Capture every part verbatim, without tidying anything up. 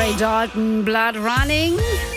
Ray Dalton, Blood Running.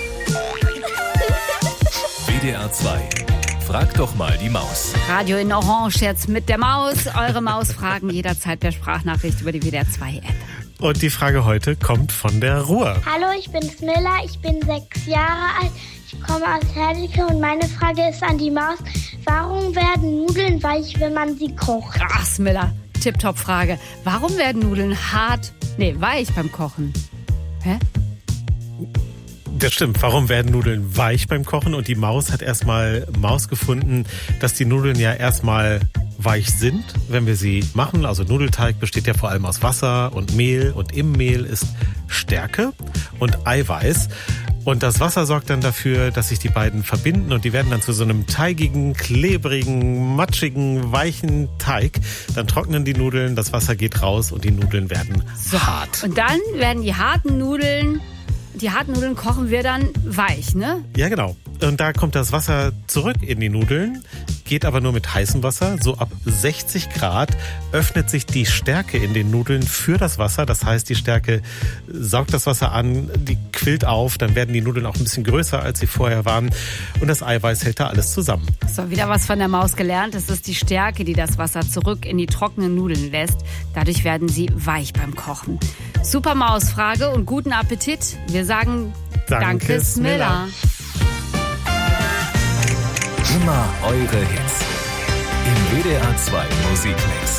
W D R zwei. Frag doch mal die Maus. Radio in Orange jetzt mit der Maus. Eure Mausfragen jederzeit per Sprachnachricht über die W D R zwei App. Und die Frage heute kommt von der Ruhr. Hallo, ich bin Smilla, ich bin sechs Jahre alt. Ich komme aus Herdecke und meine Frage ist an die Maus. Warum werden Nudeln weich, wenn man sie kocht? Ach, Smilla, Tipptopp-Frage. Warum werden Nudeln hart, nee, weich beim Kochen? Hä? Das stimmt. Warum werden Nudeln weich beim Kochen? Und die Maus hat erstmal Maus gefunden, dass die Nudeln ja erstmal weich sind, wenn wir sie machen. Also Nudelteig besteht ja vor allem aus Wasser und Mehl. Und im Mehl ist Stärke und Eiweiß. Und das Wasser sorgt dann dafür, dass sich die beiden verbinden und die werden dann zu so einem teigigen, klebrigen, matschigen, weichen Teig. Dann trocknen die Nudeln, das Wasser geht raus und die Nudeln werden so hart. Und dann werden die harten Nudeln, die harten Nudeln kochen wir dann weich, ne? Ja, genau. Und da kommt das Wasser zurück in die Nudeln, geht aber nur mit heißem Wasser. So ab sechzig Grad öffnet sich die Stärke in den Nudeln für das Wasser. Das heißt, die Stärke saugt das Wasser an, die quillt auf, dann werden die Nudeln auch ein bisschen größer, als sie vorher waren. Und das Eiweiß hält da alles zusammen. So, wieder was von der Maus gelernt. Es ist die Stärke, die das Wasser zurück in die trockenen Nudeln lässt. Dadurch werden sie weich beim Kochen. Super Mausfrage und guten Appetit. Wir sagen Danke, Danke Smilla. Immer eure Hits. Im W D R zwei Musikmix.